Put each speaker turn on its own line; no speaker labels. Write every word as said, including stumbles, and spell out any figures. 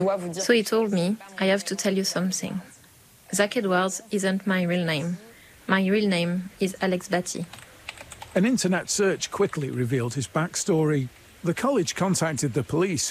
So he told me, I have to tell you something. Zach Edwards isn't my real name. My real name is Alex Batty.
An internet search quickly revealed his backstory. The college contacted the police,